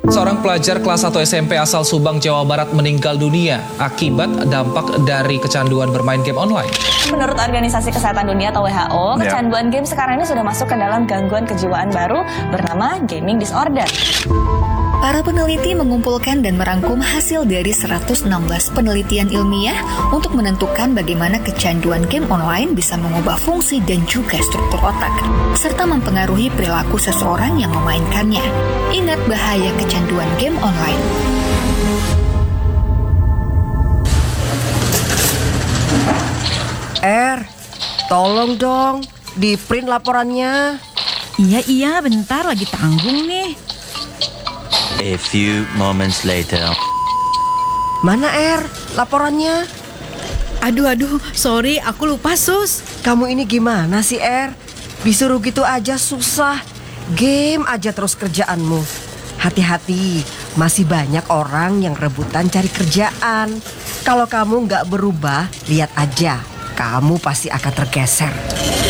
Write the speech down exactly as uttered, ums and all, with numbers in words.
Seorang pelajar kelas satu S M P asal Subang, Jawa Barat meninggal dunia akibat dampak dari kecanduan bermain game online. Menurut Organisasi Kesehatan Dunia atau W H O, Ya. kecanduan game sekarang ini sudah masuk ke dalam gangguan kejiwaan baru bernama gaming disorder. Para peneliti mengumpulkan dan merangkum hasil dari seratus enam belas penelitian ilmiah untuk menentukan bagaimana kecanduan game online bisa mengubah fungsi dan juga struktur otak, serta mempengaruhi perilaku seseorang yang memainkannya. Ingat bahaya kecanduan game online. Er, tolong dong, di print laporannya. Iya, iya, bentar lagi tanggung nih. A few moments later. Mana Er, laporannya? Aduh, aduh, sorry, aku lupa, Sus. Kamu ini gimana sih Er? Disuruh gitu aja susah. Game aja terus kerjaanmu. Hati-hati, masih banyak orang yang rebutan cari kerjaan. Kalau kamu nggak berubah, lihat aja, kamu pasti akan tergeser.